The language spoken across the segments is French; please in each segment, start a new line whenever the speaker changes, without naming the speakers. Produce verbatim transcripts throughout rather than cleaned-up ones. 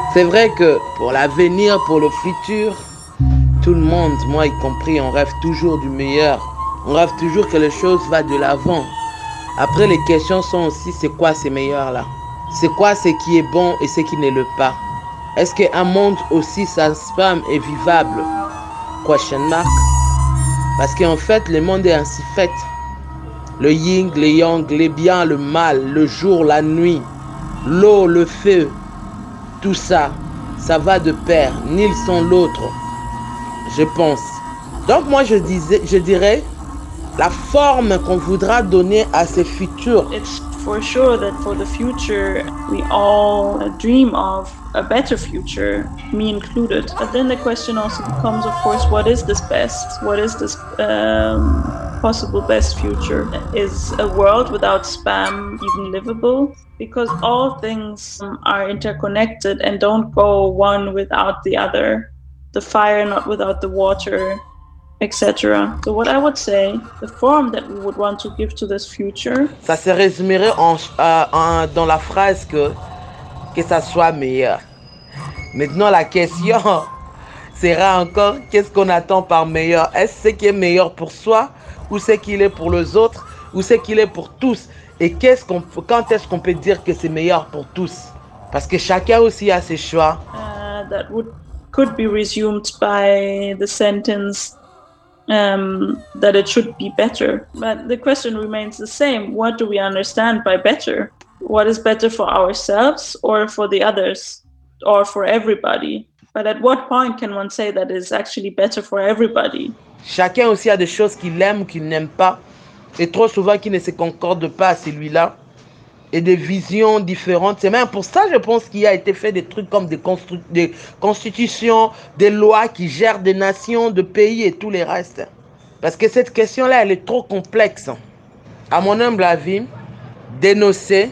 C'est vrai que pour l'avenir, pour le futur, tout le monde, moi y compris, on rêve toujours du meilleur. On rêve toujours que les choses vont de l'avant. Après, les questions sont aussi, c'est quoi ces meilleurs-là? C'est quoi ce qui est bon et ce qui ne l'est pas? Est-ce qu'un monde aussi sans spam est vivable? Question mark. Parce qu'en fait, le monde est ainsi fait. Le yin, le yang, le bien, le mal, le jour, la nuit, l'eau, le feu, tout ça, ça va de pair, ni sans l'autre, je pense. Donc moi je disais, je dirais, la forme qu'on voudra donner à ce futur.
It's for sure that for the future we all dream of a better future, me included. But then the question also becomes, of course, what is this best? What is this um, possible best future? Is a world without spam even livable? Because all things are interconnected and don't go one without the other. The fire not without the water, et cetera. So what I would say, the form that we would want to give to this future,
ça se résumerait en, euh, en, dans la phrase que que ça soit meilleur. Maintenant la question sera encore qu'est-ce qu'on attend par meilleur? Est-ce ce qui est meilleur pour soi ou ce qu'il est pour les autres ou ce qu'il est pour tous? Et qu'est-ce qu'on, quand est-ce qu'on peut dire que c'est meilleur pour tous? Parce que chacun aussi a ses choix.
Uh, that would could be resumed by the sentence um, that it should be better. But the question remains the same. What do we understand by better? What is better for ourselves or for the others or for everybody? But at what point can one say that it's actually better for everybody?
Chacun aussi a des choses qu'il aime ou qu'il n'aime pas. Et trop souvent qui ne se concordent pas à celui-là. Et des visions différentes. C'est même pour ça, je pense, qu'il a été fait des trucs comme des, constru- des constitutions, des lois qui gèrent des nations, des pays et tout le reste. Parce que cette question-là, elle est trop complexe. À mon humble avis, dénoncer,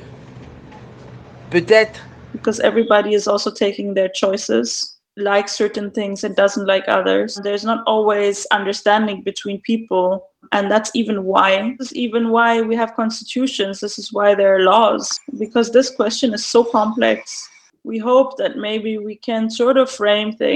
peut-être.
Because everybody is also taking their choices, likes certain things and doesn't like others. There's not always understanding between people. And that's even why, this is even why we have constitutions. This is why there are laws, because this question is so complex. We hope that maybe we can sort of frame things